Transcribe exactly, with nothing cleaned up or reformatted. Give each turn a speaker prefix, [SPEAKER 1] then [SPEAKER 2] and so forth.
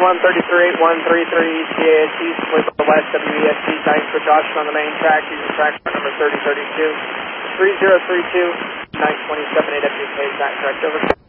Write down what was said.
[SPEAKER 1] one thirty-three eight one three three E T A S East, West W E S T, thanks for Josh on the main track, using track number thirty thirty-two, three zero three two, nine twenty-seven A W K, is that correct? Over.